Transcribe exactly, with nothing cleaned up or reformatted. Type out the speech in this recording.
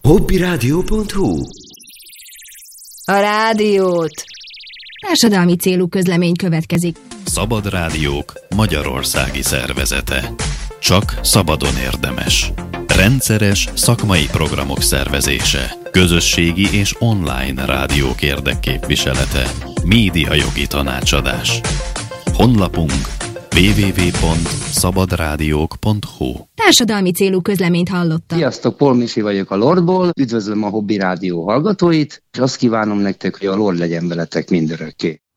hobbiradio pont hu. A rádiót! Társadalmi célú közlemény következik. Szabad Rádiók Magyarországi Szervezete. Csak szabadon érdemes. Rendszeres szakmai programok szervezése. Közösségi és online rádiók érdekképviselete. Médiajogi tanácsadás. Honlapunk double-u double-u double-u pont szabadrádiók pont hu. Társadalmi célú közleményt hallottak. Sziasztok, Paul Misi vagyok a Lordból, üdvözlöm a Hobby Rádió hallgatóit, és azt kívánom nektek, hogy a Lord legyen veletek mindörökké.